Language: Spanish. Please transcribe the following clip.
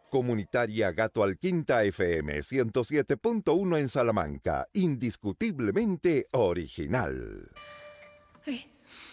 Comunitaria Gato Alquinta FM 107.1 en Salamanca, indiscutiblemente original. Ay,